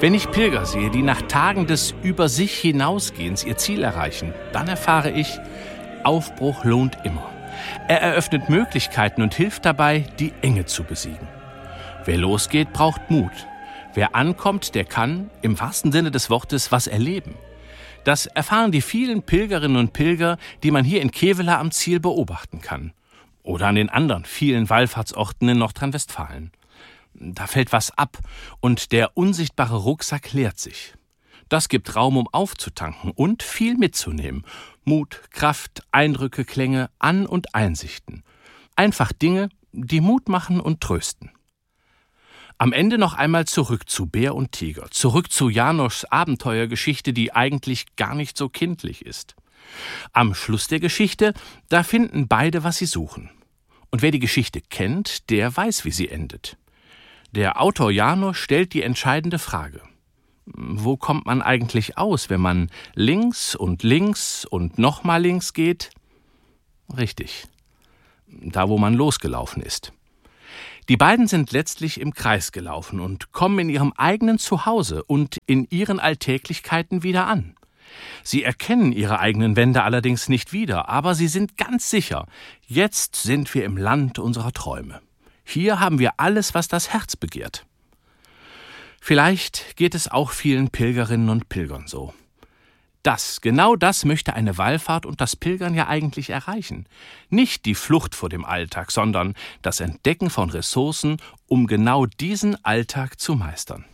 Wenn ich Pilger sehe, die nach Tagen des Über sich hinausgehens ihr Ziel erreichen, dann erfahre ich, Aufbruch lohnt immer. Er eröffnet Möglichkeiten und hilft dabei, die Enge zu besiegen. Wer losgeht, braucht Mut. Wer ankommt, der kann, im wahrsten Sinne des Wortes, was erleben. Das erfahren die vielen Pilgerinnen und Pilger, die man hier in Kevela am Ziel beobachten kann. Oder an den anderen vielen Wallfahrtsorten in Nordrhein-Westfalen. Da fällt was ab und der unsichtbare Rucksack leert sich. Das gibt Raum, um aufzutanken und viel mitzunehmen. Mut, Kraft, Eindrücke, Klänge, An- und Einsichten. Einfach Dinge, die Mut machen und trösten. Am Ende noch einmal zurück zu Bär und Tiger, zurück zu Janoschs Abenteuergeschichte, die eigentlich gar nicht so kindlich ist. Am Schluss der Geschichte, da finden beide, was sie suchen. Und wer die Geschichte kennt, der weiß, wie sie endet. Der Autor Janosch stellt die entscheidende Frage. Wo kommt man eigentlich aus, wenn man links und nochmal links geht? Richtig, da wo man losgelaufen ist. Die beiden sind letztlich im Kreis gelaufen und kommen in ihrem eigenen Zuhause und in ihren Alltäglichkeiten wieder an. Sie erkennen ihre eigenen Wände allerdings nicht wieder, aber sie sind ganz sicher, jetzt sind wir im Land unserer Träume. Hier haben wir alles, was das Herz begehrt. Vielleicht geht es auch vielen Pilgerinnen und Pilgern so. Genau das möchte eine Wallfahrt und das Pilgern ja eigentlich erreichen. Nicht die Flucht vor dem Alltag, sondern das Entdecken von Ressourcen, um genau diesen Alltag zu meistern.